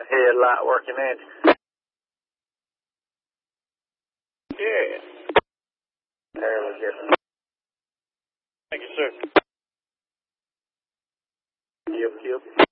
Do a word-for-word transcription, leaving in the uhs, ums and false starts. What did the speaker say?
headlight working in. Yeah. There we go. Thank you, sir. Yep, yep.